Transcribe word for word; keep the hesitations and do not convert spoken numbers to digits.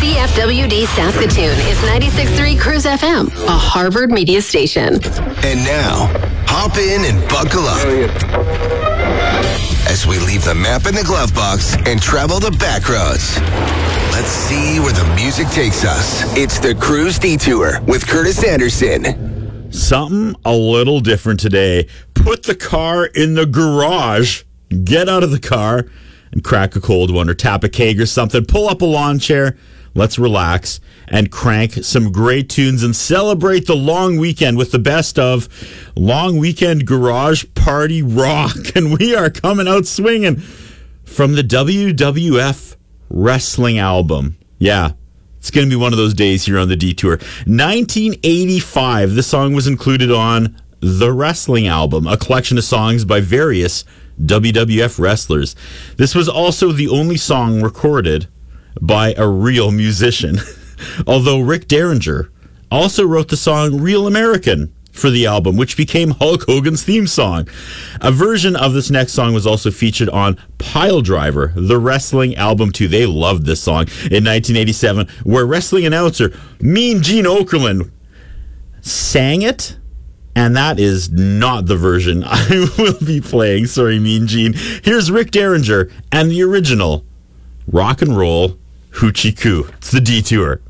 C F W D Saskatoon is ninety-six point three Cruise F M, a Harvard media station. And now, hop in and buckle up as we leave the map in the glove box and travel the back roads. Let's see where the music takes us. It's the Cruise Detour with Curtis Anderson. Something a little different today. Put the car in the garage, get out of the car, and crack a cold one or tap a keg or something. Pull up a lawn chair. Let's relax and crank some great tunes and celebrate the long weekend with the best of Long Weekend Garage Party Rock. And we are coming out swinging from the W W F Wrestling album. Yeah, it's going to be one of those days here on the Detour. nineteen eighty-five, the song was included on the Wrestling album, a collection of songs by various W W F wrestlers. This was also the only song recorded by a real musician, although Rick Derringer also wrote the song Real American for the album, which became Hulk Hogan's theme song. A version of this next song was also featured on Pile Driver, the wrestling album too. They loved this song in nineteen eighty-seven, where wrestling announcer Mean Gene Okerlund sang it. And that is not the version I will be playing. Sorry, Mean Gene. Here's Rick Derringer and the original Rock and Roll Hoochie Coo. It's the Detour.